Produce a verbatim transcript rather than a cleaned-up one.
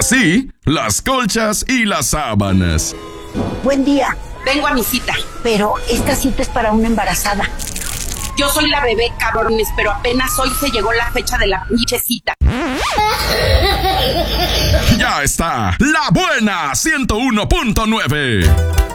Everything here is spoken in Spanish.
Así, las colchas y las sábanas. Buen día. Vengo a mi cita. Pero esta cita es para una embarazada. Yo soy la bebé, cabrones, pero apenas hoy se llegó la fecha de la pinche cita. Ya está, La Buena ciento uno punto nueve.